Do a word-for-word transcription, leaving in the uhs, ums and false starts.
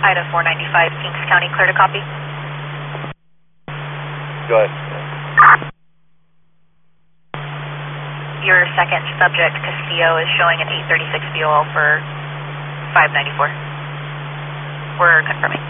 Ida four ninety-five, Kings County, clear to copy. Go ahead. Your second subject, Castillo, is showing an eight thirty-six V O L for five ninety-four. We're confirming.